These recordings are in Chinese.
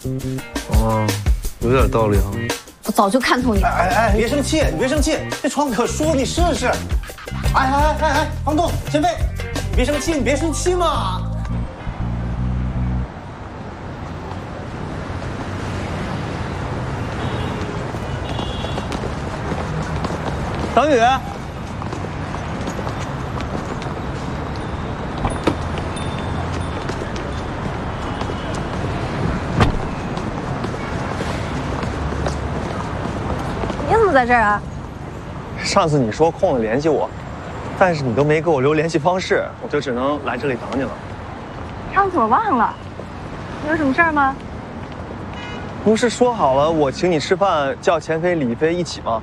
哦，有点道理啊。 我早就看透你了。 哎，别生气，你别生气，这床可舒，你试试。哎，房东前辈，你别生气，你别生气嘛。 张宇， 你怎么在这儿啊？ 上次你说空了联系我，但是你都没给我留联系方式，我就只能来这里等你了。 上次我忘了，你有什么事儿吗？ 不是说好了我请你吃饭，叫钱飞、李飞一起吗？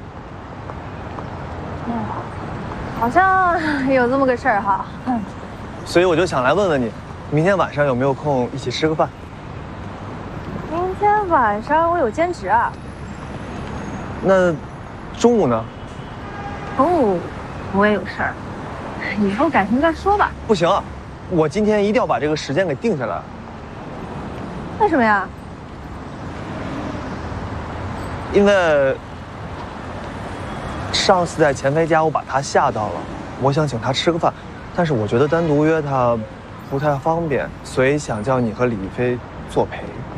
好像有这么个事儿哈。 所以我就想来问问你，明天晚上有没有空一起吃个饭？ 明天晚上我有兼职啊。 那中午呢？ 中午我也有事儿，以后改天再说吧。 不行，我今天一定要把这个时间给定下来。 为什么呀？ 因为上次在钱飞家，我把他吓到了，我想请他吃个饭，但是我觉得单独约他不太方便，所以想叫你和李飞作陪。